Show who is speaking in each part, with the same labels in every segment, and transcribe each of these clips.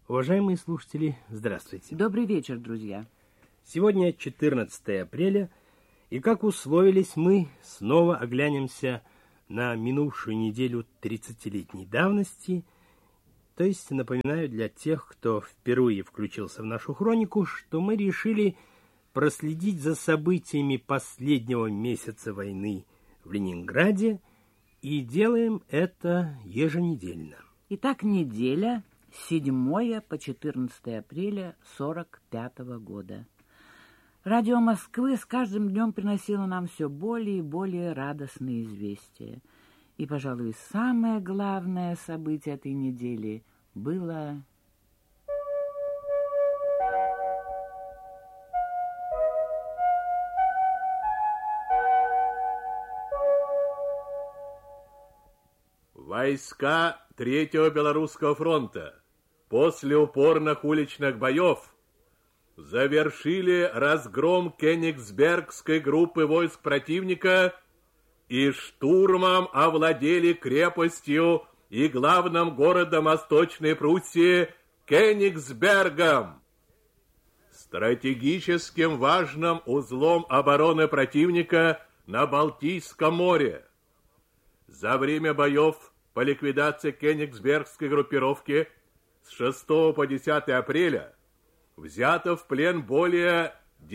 Speaker 1: Уважаемые слушатели, здравствуйте.
Speaker 2: Добрый вечер, друзья.
Speaker 1: Сегодня 14 апреля, и, как условились, мы снова оглянемся на минувшую неделю 30-летней давности. То есть, напоминаю для тех, кто впервые включился в нашу хронику, что мы решили проследить за событиями последнего месяца войны в Ленинграде, и делаем это еженедельно.
Speaker 2: Итак, неделя с 7 по 14 апреля 1945 года. Радио Москвы с каждым днем приносило нам все более и более радостные известия. И, пожалуй, самое главное событие этой недели было...
Speaker 3: Войска Третьего Белорусского фронта после упорных уличных боев завершили разгром Кёнигсбергской группы войск противника и штурмом овладели крепостью и главным городом Восточной Пруссии Кёнигсбергом, стратегическим важным узлом обороны противника на Балтийском море. За время боев по ликвидации Кёнигсбергской группировки с 6 по 10 апреля взято в плен более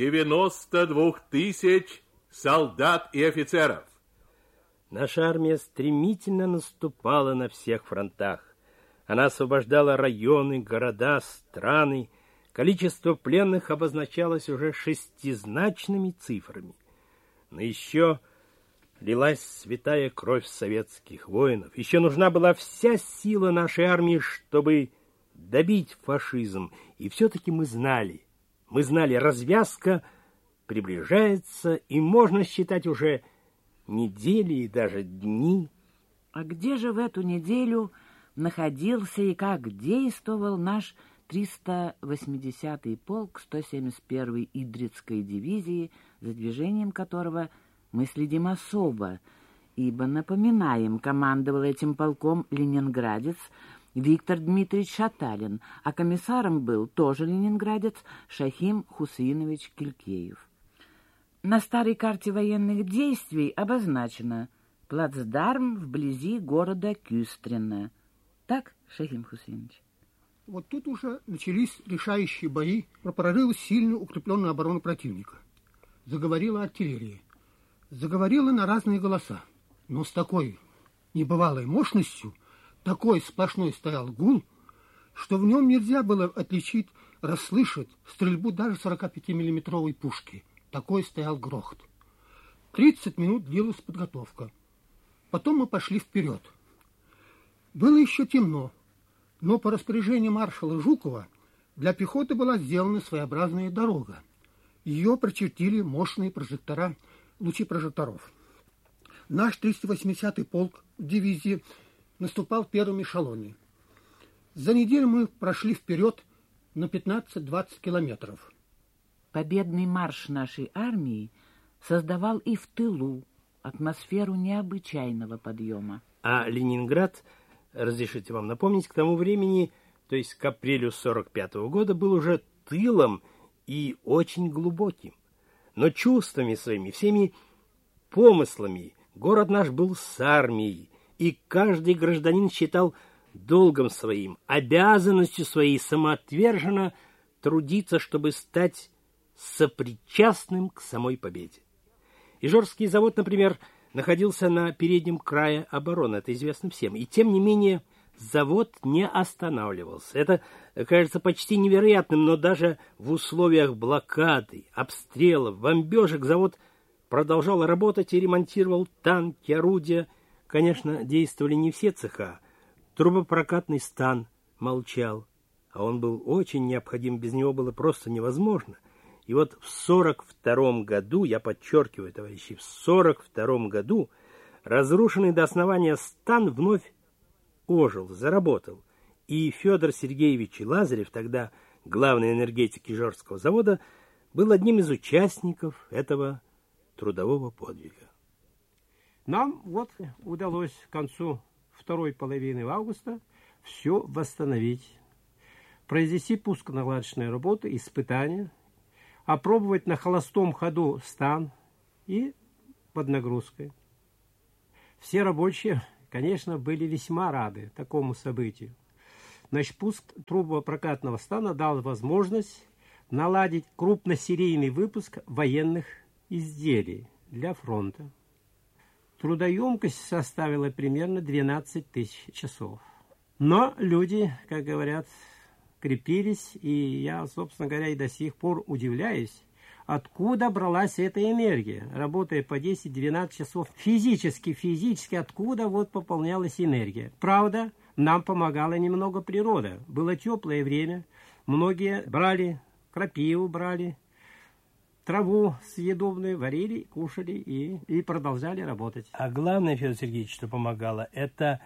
Speaker 3: 92 тысяч солдат и офицеров.
Speaker 1: Наша армия стремительно наступала на всех фронтах. Она освобождала районы, города, страны. Количество пленных обозначалось уже шестизначными цифрами. Но еще лилась святая кровь советских воинов. Еще нужна была вся сила нашей армии, чтобы добить фашизм. И все-таки мы знали, развязка приближается, и можно считать уже недели и даже дни.
Speaker 2: А где же в эту неделю находился и как действовал наш 380-й полк 171-й Идрицкой дивизии, за движением которого мы следим особо, ибо, напоминаем, командовал этим полком ленинградец Виктор Дмитриевич Шаталин, а комиссаром был тоже ленинградец Шахим Хусейнович Килькеев. На старой карте военных действий обозначено плацдарм вблизи города Кюстрина. Так, Шахим Хусейнович?
Speaker 4: Вот тут уже начались решающие бои про прорыв сильно укрепленную оборону противника. Заговорила артиллерия. Заговорила на разные голоса, но с такой небывалой мощностью, такой сплошной стоял гул, что в нем нельзя было отличить, расслышать стрельбу даже 45-миллиметровой пушки. Такой стоял грохот. 30 минут длилась подготовка. Потом мы пошли вперед. Было еще темно, но по распоряжению маршала Жукова для пехоты была сделана своеобразная дорога. Ее прочертили мощные прожектора, лучи прожекторов. Наш 380-й полк в дивизии наступал в первом эшелоне. За неделю мы прошли вперед на 15-20 километров.
Speaker 2: Победный марш нашей армии создавал и в тылу атмосферу необычайного подъема.
Speaker 1: А Ленинград, разрешите вам напомнить, к тому времени, то есть к апрелю 1945 года, был уже тылом и очень глубоким. Но чувствами своими, всеми помыслами город наш был с армией, и каждый гражданин считал долгом своим, обязанностью своей самоотверженно трудиться, чтобы стать сопричастным к самой победе. Ижорский завод, например, находился на переднем крае обороны, это известно всем, и тем не менее завод не останавливался. Это кажется почти невероятным, но даже в условиях блокады, обстрелов, бомбежек завод продолжал работать и ремонтировал танки, орудия. Конечно, действовали не все цеха. Трубопрокатный стан молчал, а он был очень необходим, без него было просто невозможно. И вот в 1942 году, я подчеркиваю, товарищи, в 1942 году разрушенный до основания стан вновь ожил, заработал. И Федор Сергеевич Лазарев, тогда главный энергетик Ижорского завода, был одним из участников этого трудового подвига.
Speaker 5: Нам вот удалось к концу второй половины августа все восстановить. произвести пусконаладочные работы, испытания, опробовать на холостом ходу стан и под нагрузкой. Все рабочие, конечно, были весьма рады такому событию. Значит, пуск трубопрокатного стана дал возможность наладить крупносерийный выпуск военных изделий для фронта. Трудоемкость составила примерно 12 тысяч часов. Но люди, как говорят, крепились, и я, собственно говоря, и до сих пор удивляюсь, откуда бралась эта энергия. Работая по 10-12 часов физически, откуда вот пополнялась энергия. Правда, нам помогала немного природа. Было теплое время, многие брали крапиву, брали траву съедобную, варили, кушали и продолжали работать.
Speaker 1: А главное, Федор Сергеевич, что помогало, это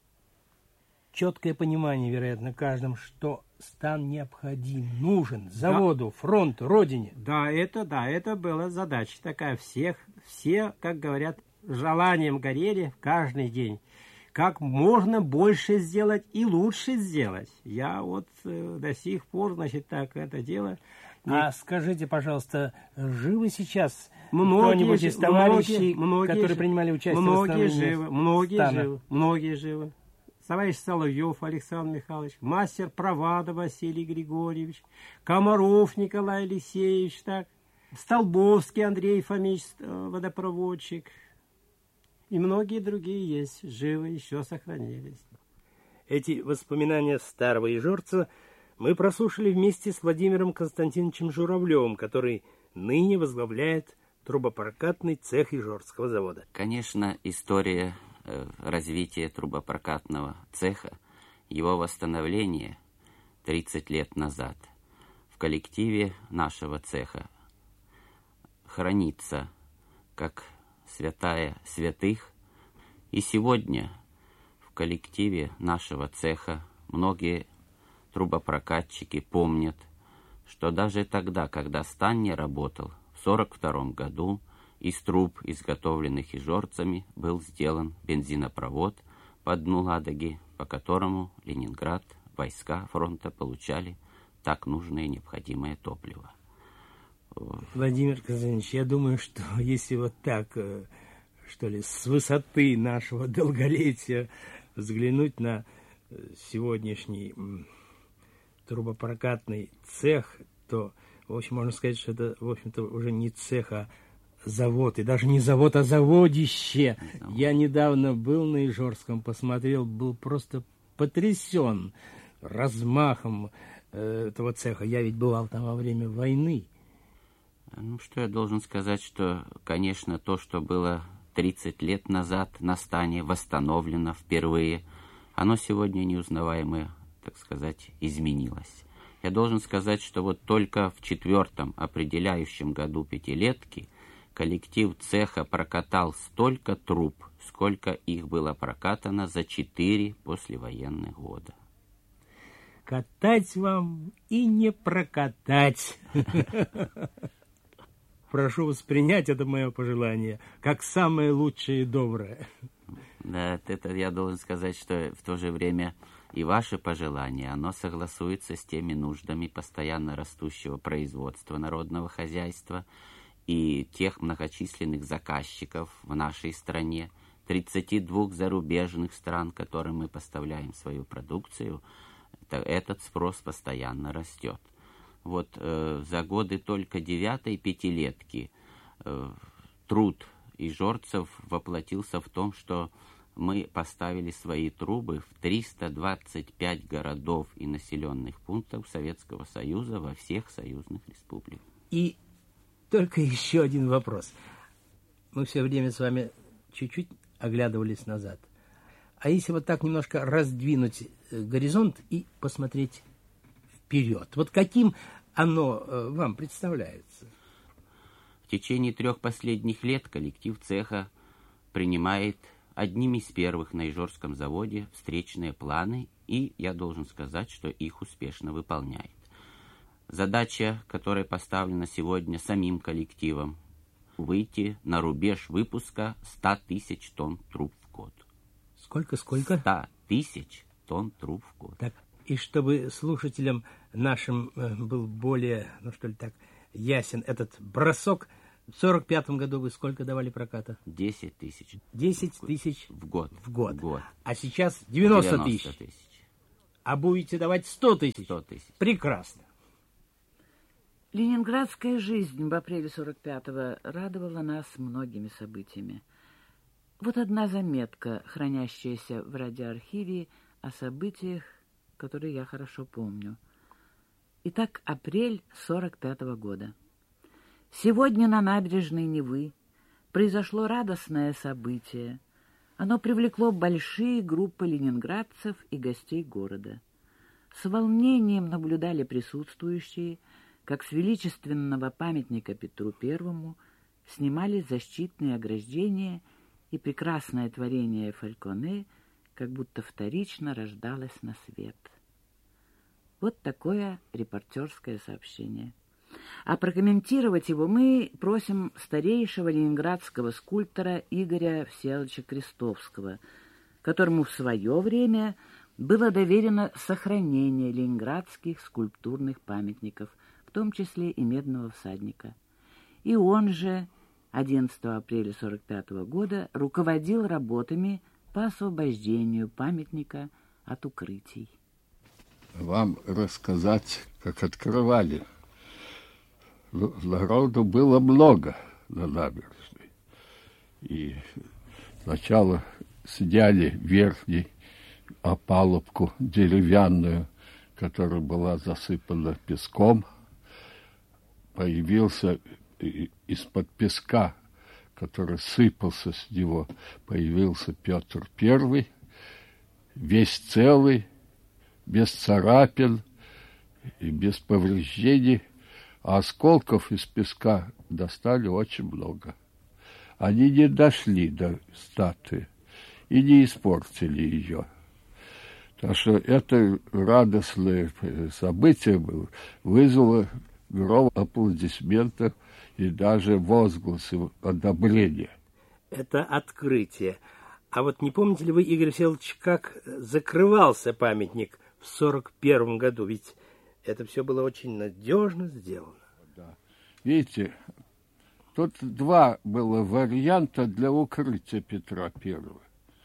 Speaker 1: четкое понимание, вероятно, каждым, что стан необходим, нужен заводу, фронту, родине.
Speaker 5: Да, это была задача такая. Все, как говорят, желанием горели каждый день. Как можно больше сделать и лучше сделать. Я вот до сих пор, значит, так это дело.
Speaker 1: А скажите, пожалуйста, живы сейчас кто-нибудь из товарищей, которые принимали участие в восстановлении?
Speaker 5: Многие живы. Товарищ Соловьев Александр Михайлович, мастер Провада Василий Григорьевич, Комаров Николай Алексеевич, так, Столбовский Андрей Фомич, водопроводчик, и многие другие есть, живы, еще сохранились.
Speaker 1: Эти воспоминания старого ижорца мы прослушали вместе с Владимиром Константиновичем Журавлевым, который ныне возглавляет трубопрокатный цех Ижорского завода.
Speaker 6: Конечно, история развития трубопрокатного цеха, его восстановление 30 лет назад в коллективе нашего цеха хранится как святая святых. И сегодня в коллективе нашего цеха многие трубопрокатчики помнят, что даже тогда, когда стан не работал, в 1942 году из труб, изготовленных ижорцами, был сделан бензинопровод по дну Ладоги, по которому Ленинград, войска фронта получали так нужное и необходимое топливо.
Speaker 1: Владимир Константинович, я думаю, что если вот так, что ли, с высоты нашего долголетия взглянуть на сегодняшний трубопрокатный цех, то, в общем, можно сказать, что это, в общем-то, уже не цех, а завод. И даже не завод, а заводище. Я недавно был на Ижорском, посмотрел, был просто потрясен размахом этого цеха. Я ведь бывал там во время войны.
Speaker 6: Ну, что я должен сказать, что, конечно, то, что было 30 лет назад на стане, восстановлено впервые, оно сегодня неузнаваемое, так сказать, изменилось. Я должен сказать, что вот только в 4-м определяющем году пятилетки коллектив цеха прокатал столько труб, сколько их было прокатано за 4 послевоенных года.
Speaker 1: Катать вам и не прокатать. Прошу воспринять это мое пожелание как самое лучшее и доброе.
Speaker 6: Да, это я должен сказать, что в то же время и ваше пожелание, оно согласуется с теми нуждами постоянно растущего производства народного хозяйства и тех многочисленных заказчиков в нашей стране, 32 зарубежных стран, которым мы поставляем свою продукцию. Этот спрос постоянно растет. Вот за годы только 9-й пятилетки труд ижорцев воплотился в том, что мы поставили свои трубы в 325 городов и населенных пунктов Советского Союза во всех союзных республиках.
Speaker 1: И только еще один вопрос. Мы все время с вами чуть-чуть оглядывались назад. А если вот так немножко раздвинуть горизонт и посмотреть вперед, вот каким оно вам представляется?
Speaker 6: В течение 3 последних лет коллектив цеха принимает одними из первых на Ижорском заводе встречные планы, и я должен сказать, что их успешно выполняет. Задача, которая поставлена сегодня самим коллективом, выйти на рубеж выпуска 100 тысяч тонн труб в год.
Speaker 1: Сколько?
Speaker 6: 100 тысяч тонн труб в год.
Speaker 1: Так, И чтобы слушателям нашим был более, ясен этот бросок, в 1945 году вы сколько давали проката?
Speaker 6: 10 тысяч.
Speaker 1: 10 тысяч
Speaker 6: В год.
Speaker 1: в год.
Speaker 6: В год.
Speaker 1: А сейчас 90 тысяч. А будете давать 100 тысяч?
Speaker 6: 100 тысяч.
Speaker 1: Прекрасно.
Speaker 2: Ленинградская жизнь в апреле 45-го радовала нас многими событиями. Вот одна заметка, хранящаяся в радиоархиве, о событиях, которые я хорошо помню. Итак, апрель 45-го года. Сегодня на набережной Невы произошло радостное событие. Оно привлекло большие группы ленинградцев и гостей города. С волнением наблюдали присутствующие, как с величественного памятника Петру Первому снимали защитные ограждения, и прекрасное творение Фальконе как будто вторично рождалось на свет. Вот такое репортерское сообщение. А прокомментировать его мы просим старейшего ленинградского скульптора Игоря Всеволодовича Крестовского, которому в свое время было доверено сохранение ленинградских скульптурных памятников, в том числе и Медного всадника. И он же 11 апреля 1945 года руководил работами по освобождению памятника от укрытий.
Speaker 7: Вам рассказать, как открывали. Народу было много на набережной. И сначала сняли верхнюю опалубку деревянную, которая была засыпана песком. Появился из-под песка, который сыпался с него, появился Петр Первый, весь целый, без царапин и без повреждений, а осколков из песка достали очень много. Они не дошли до статуи и не испортили ее. Так что это радостное событие было, вызвало гром аплодисментов и даже возгласы одобрения.
Speaker 1: Это открытие. А вот не помните ли вы, Игорь Всеволодович, как закрывался памятник в 1941 году? Ведь это все было очень надежно сделано.
Speaker 7: Да. Видите, тут два было варианта для укрытия Петра Первого.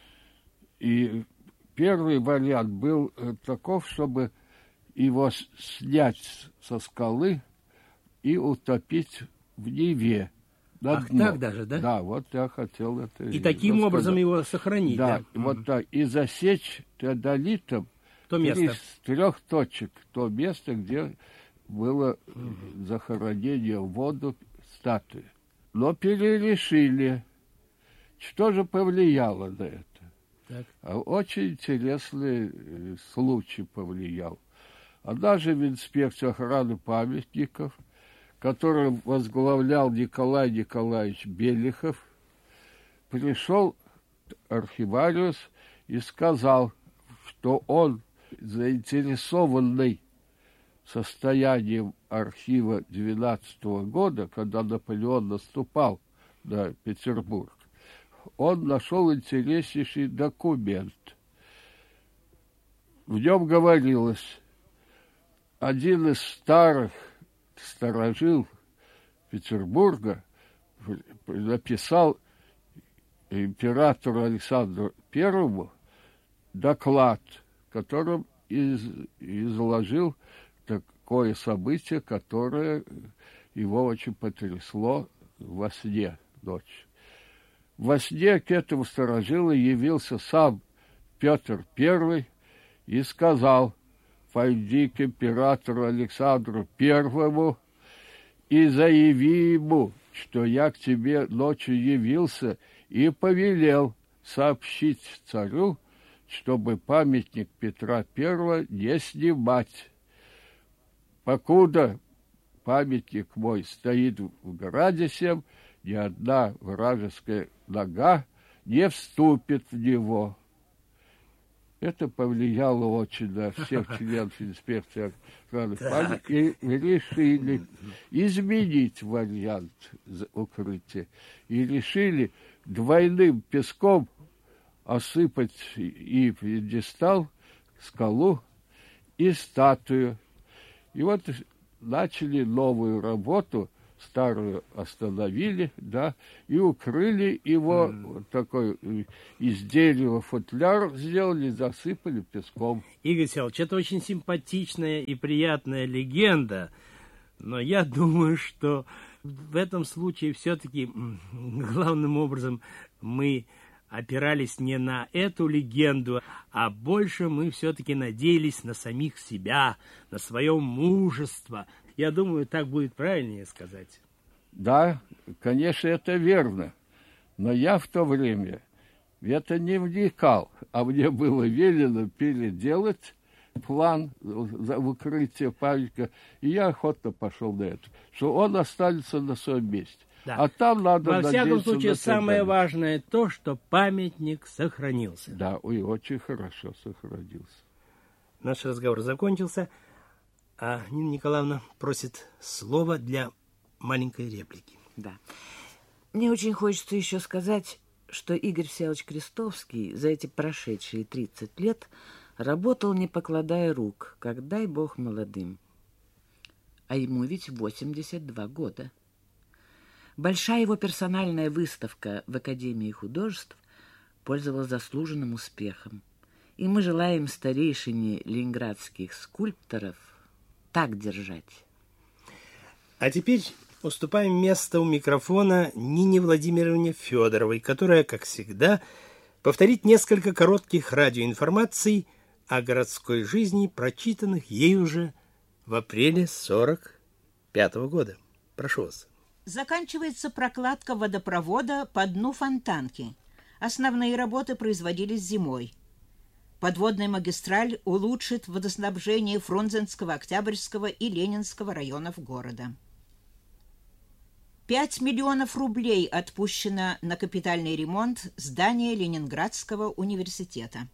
Speaker 7: И первый вариант был таков, чтобы его снять со скалы и утопить в Неве.
Speaker 1: Ах, так даже, да?
Speaker 7: Да, вот я хотел это
Speaker 1: и таким
Speaker 7: рассказать.
Speaker 1: образом его сохранить,
Speaker 7: да?
Speaker 1: Да,
Speaker 7: вот так. И засечь теодолитом
Speaker 1: то место.
Speaker 7: из 3 точек то место, где было захоронение в воду статуи. Но перерешили. Что же повлияло на это?
Speaker 1: Так.
Speaker 7: Очень интересный случай повлиял. Однажды в инспекцию охраны памятников, который возглавлял Николай Николаевич Белихов, пришел архивариус и сказал, что он заинтересованный состоянием архива 12 года, когда Наполеон наступал на Петербург, он нашел интереснейший документ. В нем говорилось, один из старых старожил Петербурга написал императору Александру Первому доклад, которым изложил такое событие, которое его очень потрясло во сне ночью. Во сне к этому старожилу явился сам Петр Первый и сказал: «Пойди к императору Александру Первому и заяви ему, что я к тебе ночью явился и повелел сообщить царю, чтобы памятник Петра Первого не снимать. Покуда памятник мой стоит в граде сем, ни одна вражеская нога не вступит в него». Это повлияло очень на всех членов инспекции охраны памятников, и решили изменить вариант укрытия. И решили двойным песком осыпать и пьедестал, скалу, и статую. И вот начали новую работу, старую остановили, да, и укрыли его, вот такой из дерева футляр сделали, засыпали песком.
Speaker 1: Игорь Сергеевич, это очень симпатичная и приятная легенда, но я думаю, что в этом случае все-таки главным образом мы опирались не на эту легенду, а больше мы все-таки надеялись на самих себя, на свое мужество. Я думаю, так будет правильнее сказать.
Speaker 7: Да, конечно, это верно. Но я в то время в это не вникал, а мне было велено переделать план в укрытие памятника, и я охотно пошел на это, что он останется на своем месте.
Speaker 1: Да.
Speaker 7: А там надо
Speaker 1: Во всяком
Speaker 7: надеяться
Speaker 1: случае,
Speaker 7: на
Speaker 1: самое
Speaker 7: создание.
Speaker 1: важное то, что памятник сохранился.
Speaker 7: Да, и очень хорошо сохранился.
Speaker 1: Наш разговор закончился, а Нина Николаевна просит слова для маленькой реплики.
Speaker 2: Да. Мне очень хочется еще сказать, что Игорь Всеволодович Крестовский за эти прошедшие 30 лет работал, не покладая рук, как дай бог молодым. А ему ведь 82 года. Большая его персональная выставка в Академии художеств пользовалась заслуженным успехом. И мы желаем старейшине ленинградских скульпторов так держать.
Speaker 1: А теперь уступаем место у микрофона Нине Владимировне Федоровой, которая, как всегда, повторит несколько коротких радиоинформаций о городской жизни, прочитанных ей уже в апреле 1945 года. Прошу вас.
Speaker 8: Заканчивается прокладка водопровода по дну Фонтанки. Основные работы производились зимой. Подводная магистраль улучшит водоснабжение Фрунзенского, Октябрьского и Ленинского районов города. 5 миллионов рублей отпущено на капитальный ремонт здания Ленинградского университета.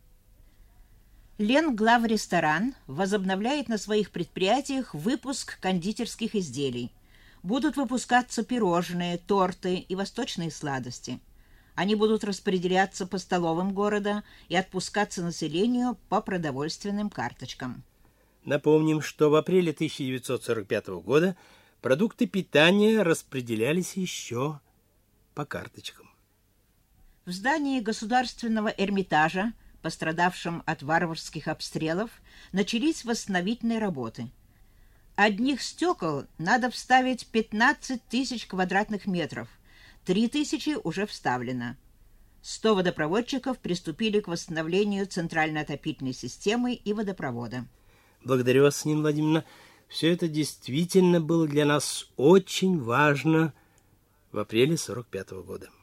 Speaker 8: Ленглавресторан возобновляет на своих предприятиях выпуск кондитерских изделий. Будут выпускаться пирожные, торты и восточные сладости. Они будут распределяться по столовым города и отпускаться населению по продовольственным карточкам.
Speaker 1: Напомним, что в апреле 1945 года продукты питания распределялись еще по карточкам.
Speaker 8: В здании Государственного Эрмитажа, пострадавшем от варварских обстрелов, начались восстановительные работы. Одних стекол надо вставить 15 тысяч квадратных метров. 3 тысячи уже вставлено. 100 водопроводчиков приступили к восстановлению центральной отопительной системы и водопровода.
Speaker 1: Благодарю вас, Нина Владимировна. Все это действительно было для нас очень важно в апреле 1945 года.